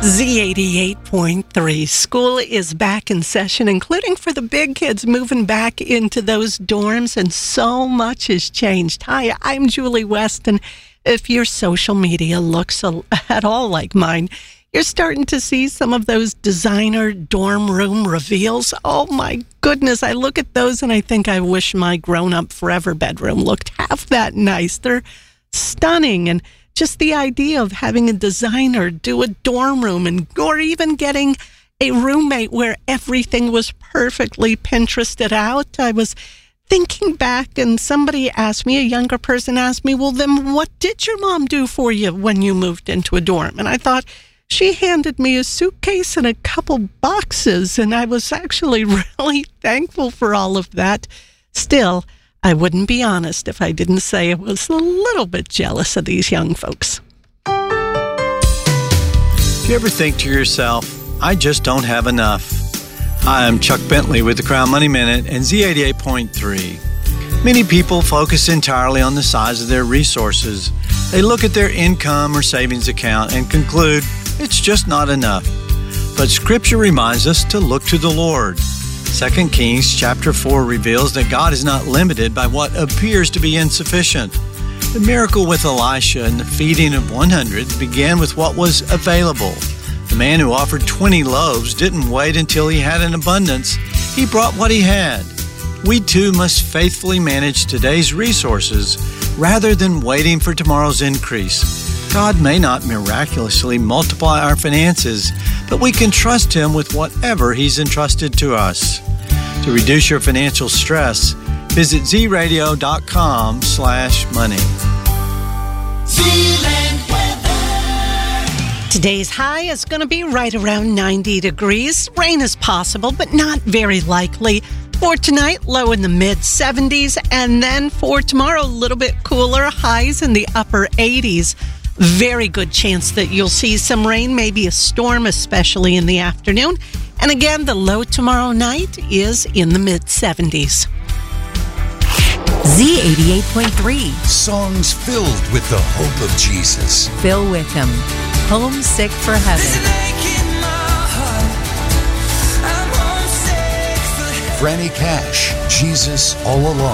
Z88.3. School is back in session, including for the big kids moving back into those dorms, and so much has changed. Hi, I'm Julie West, and if your social media looks at all like mine, you're starting to see some of those designer dorm room reveals. Oh my goodness, I look at those and I think I wish my grown-up forever bedroom looked half that nice. They're stunning, and just the idea of having a designer do a dorm room or even getting a roommate where everything was perfectly Pinterested out. I was thinking back and somebody asked me, a younger person asked me, well, then what did your mom do for you when you moved into a dorm? And I thought, she handed me a suitcase and a couple boxes, and I was actually really thankful for all of that. Still, I wouldn't be honest if I didn't say I was a little bit jealous of these young folks. Do you ever think to yourself, I just don't have enough? Hi, I'm Chuck Bentley with the Crown Money Minute and Z88.3. Many people focus entirely on the size of their resources. They look at their income or savings account and conclude it's just not enough. But Scripture reminds us to look to the Lord. 2 Kings chapter 4 reveals that God is not limited by what appears to be insufficient. The miracle with Elisha and the feeding of 100 began with what was available. The man who offered 20 loaves didn't wait until he had an abundance. He brought what he had. We too must faithfully manage today's resources rather than waiting for tomorrow's increase. God may not miraculously multiply our finances, but we can trust Him with whatever He's entrusted to us. To reduce your financial stress, visit zradio.com/money. Today's high is going to be right around 90 degrees. Rain is possible, but not very likely. For tonight, low in the mid-70s, and then for tomorrow, a little bit cooler, highs in the upper 80s. Very good chance that you'll see some rain, maybe a storm, especially in the afternoon. And again, the low tomorrow night is in the mid-70s. Z88.3. Songs filled with the hope of Jesus. Phil Wickham, Homesick for Heaven. Franny Cash, Jesus All Alone.